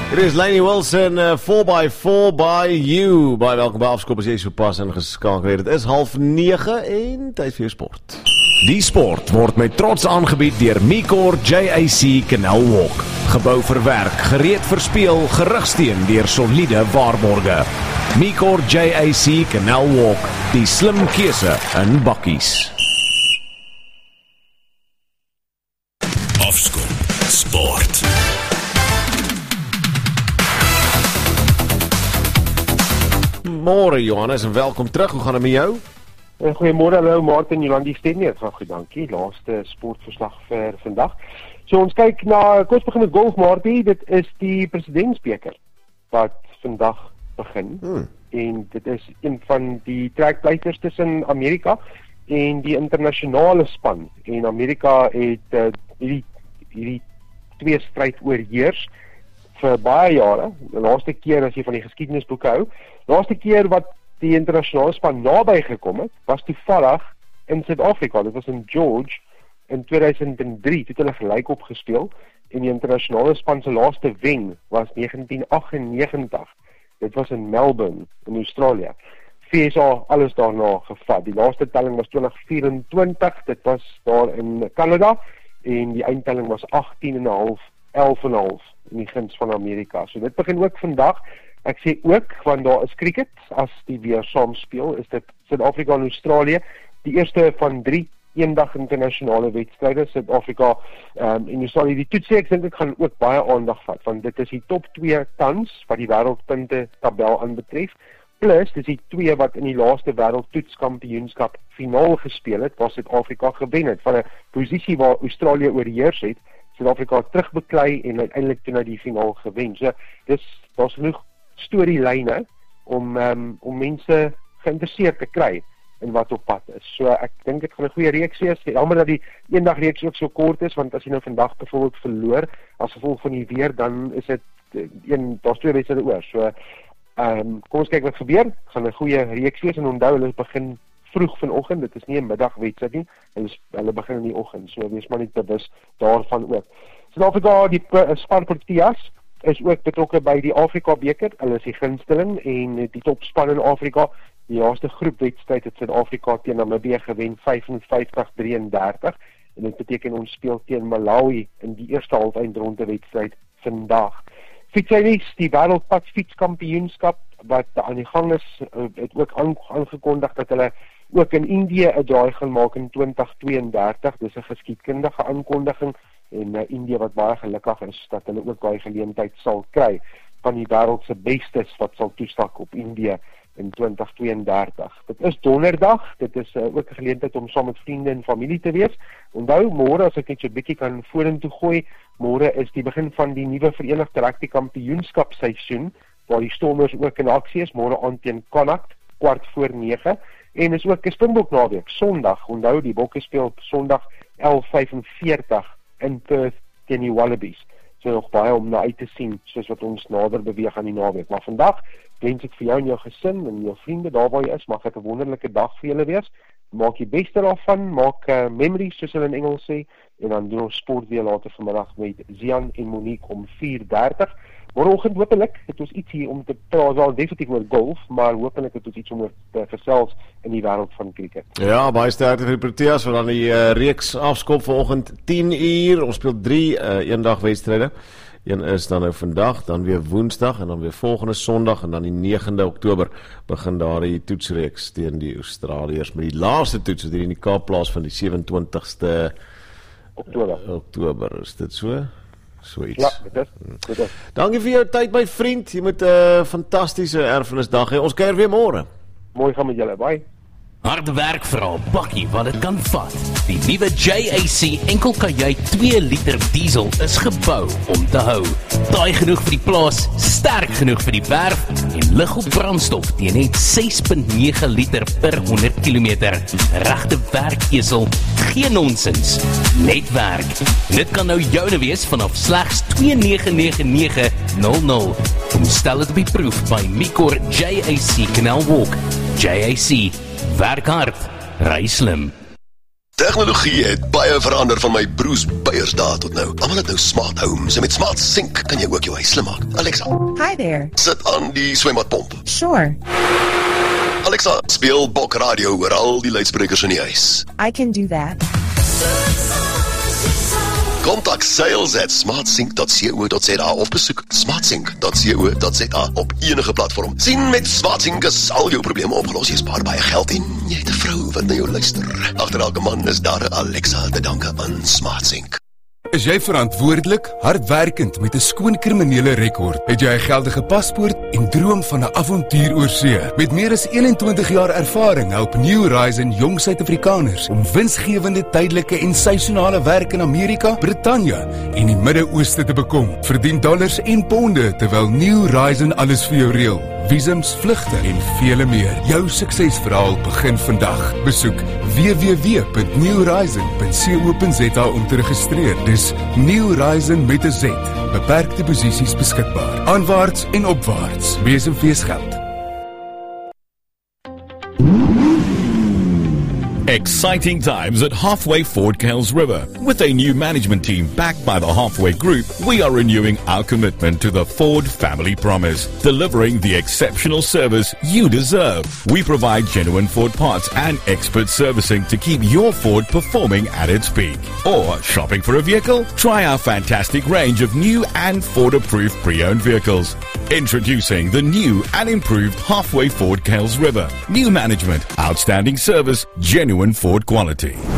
Dit is Lainey Wilson, 4x4 by you. Baie welkom by Afskop as jy so pas ingeskakel het. Dit is 8:30 en tyd vir sport. Die sport word met trots aangebied deur Micor JAC Canal Walk. Gebou vir werk, gereed vir speel, gerugsteun deur soliede waarborge. Micor JAC Canal Walk, die slim keuse in bakkies. Afskop Sport. Môre Johannes en welkom terug. Hoe gaan dit met jou? Goeiemôre, hallo Martin, Jolandi Stednie. Dit gaan goed, dankie. Laaste sportverslag vir vandag. So ons kyk na, kort begin met golf, Martin. Dit is die presidentsbeker wat vandag begin. En dit is een van die trekpleisters tussen Amerika en die internasionale span. En Amerika het hierdie twee stryd oorheers vir baie jare. Die laaste keer, as jy van die geskiedenisboeke hou, laaste keer wat die internasionale span naby gekom het, was toevallig in Suid-Afrika. Dit was in George in 2003, toe het hulle gelyk opgespeel, en die internasionale span se laaste wen was 1998. Dit was in Melbourne, in Australië. VSA alles daarna gevat. Die laaste telling was 2024, dit was daar in Canada, en die eindtelling was 18,5, 11,5 in die guns van Amerika. So dit begin ook vandag. Ek sê ook, want daar is cricket, as die weer saam speel, is dit Suid-Afrika en Australië, die eerste van 3 eendag internasionale wedstryde, Suid-Afrika en Australië. Die toetsie, ek dink ek gaan ook baie aandag vat, want dit is die top 2 tans, wat die wêreldpunte tabel aanbetref, plus, dit is die 2 wat in die laaste wêreldtoetskampioenskap finaal gespeel het, waar Suid-Afrika gewen het, van 'n posisie waar Australië oorheers het, Suid-Afrika terugbeklei en uiteindelik toe na die finaal gewen. So, daar's genoeg storielyne om mense geïnteresseerd te kry in wat op pad is. So ek dink dit gaan 'n goeie reeks wees. Jammer dat die eendag reeks ook so kort is, want as jy nou vandag byvoorbeeld verloor as gevolg van die weer, dan is dit daar's 2 wedstryde oor. So kom ons kyk wat gebeur. Gaan 'n goeie reeks wees en onthou hulle begin vroeg vanoggend. Dit is nie 'n middagwedstryd nie. Hulle begin in die oggend. So wees maar net bewus daarvan ook. Suid-Afrika, die span Proteas is ook betrokke by die Afrika beker. Hulle is die gunsteling en die topspan in Afrika. Die laaste groepwedstryd het Suid-Afrika teen Namibië gewen 55-33 en dit beteken ons speel teen Malawi in die eerste halfeindronde wedstryd vandag. Fietsrynies, die wêreldpad fietskampioenskap wat aan die gang is, het ook aangekondig dat hulle ook in Indië 'n draai gaan maak in 2032. Dis 'n geskiedkundige aankondiging en Indië wat baie gelukkig is dat hulle ook daai geleentheid sal kry van die wêreld se bestes wat sal toestak op Indië in 2032. Dit is donderdag, dit is ook 'n geleentheid om saam met vriende en familie te wees. Onthou, môre, as ek net so 'n bietjie kan vorentoe gooi, môre is die begin van die nuwe Verenigde Rugby Kampioenskapseisoen, waar die Stormers ook in aksie is, môre aand teen Connacht, 8:45, en is ook 'n Springbok naweek, Sondag. Onthou, die Bokke speel op Sondag 11:45 in Perth teen die Wallabies. So nog baie om na uit te sien, soos wat ons nader beweeg aan die naweek. Maar vandag wens ek vir jou en jou gesin en jou vriende, daar waar jy is, mag dit 'n wonderlike dag vir julle wees. Maak die beste daarvan, maak memories, soos hulle in Engels sê, en dan doen ons sport weer later vanmiddag met Zian en Monique om 4:30. Môreoggend hopelik het ons iets hier om te praat, wel definitief oor golf, maar hopelik het ons iets om te gesels in die wêreld van cricket. Ja, baie sterkte vir die Proteas, wat dan die reeks afskop vanoggend 10:00. Ons speel 3 eendag wedstryde. Een is dan nou vandag, dan weer Woensdag en dan weer volgende Sondag en dan die 9de Oktober begin daar die toetsreeks teen die Australiërs met die laaste toets wat hier in die Kaap plaas van die 27ste Oktober. Is dit so? Zoiets. Ja, dit is. Dankie vir jou tyd, my vriend. Jy moet 'n fantastiese erfenisdag hê. Ons kuier weer môre. Mooi gaan met julle. Bye. Harde werk vir al bakkie wat dit kan vat. Die nuwe JAC enkelkajuit 2 liter diesel is gebou om te hou. Taai genoeg vir die plaas, sterk genoeg vir die werf en lig op brandstof teen net 6,9 liter per 100 km. Regte werkesel, geen nonsens, net werk. Dit kan nou joune wees vanaf slegs 2,99900. Kom stel dit op die proef by Micor JAC Canal Walk. JAC, werk hard, ry slim. Tegnologie het baie verander van my broers Beyers dae tot nou. Almal het nou smart homes en met smart sink kan jy ook jou huis slim maak. Alexa, Hi there. sit aan die swembadpomp. Sure, Alexa, speel Bok Radio oor al die luidsprekers in die huis. I can do that. Kontak sales@smartsync.co.za of besoek smartsync.co.za op enige platform. Sien, met SmartSync is al jou probleme opgelos. Jy spaar baie geld en jy het 'n vrou wat na jou luister. Agter elke man is daar 'n Alexa te danke aan SmartSync. Is jy verantwoordelik, hardwerkend met 'n skoon kriminele rekord? Het jy 'n geldige paspoort en droom van 'n avontuur oor see? Met meer as 21 jaar ervaring help New Horizon jong Suid-Afrikaners om winsgewende tydelike en seisonale werk in Amerika, Brittanje en die Midde-Ooste te bekom. Verdien dollars en ponde terwyl New Horizon alles vir jou reël. Visums, vlugte en vele meer. Jou suksesverhaal begin vandag. Besoek www.newhorizon.co.za om te registreer. Dis New Horizon met 'n Z. Beperkte posisies beskikbaar. Aanwaarts en opwaarts. Besenfees geld. Exciting times at Halfway Ford Kells River. With a new management team backed by the Halfway Group, we are renewing our commitment to the Ford family promise, delivering the exceptional service you deserve. We provide genuine Ford parts and expert servicing to keep your Ford performing at its peak. Or shopping for a vehicle? Try our fantastic range of new and Ford-approved pre-owned vehicles. Introducing the new and improved Halfway Ford Kells River. New management, outstanding service, genuine Ford quality.